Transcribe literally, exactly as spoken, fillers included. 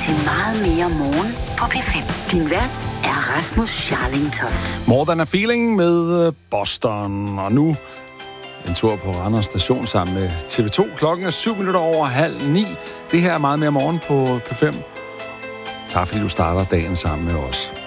til Meget mere morgen på P fem. Din vært er Rasmus Scharling-Toft. More Than a Feeling med Boston. Og nu en tur på Randers Station sammen med T V to. Klokken er syv minutter over halv ni. Det her er Meget mere morgen på P fem. Tak fordi du starter dagen sammen med os.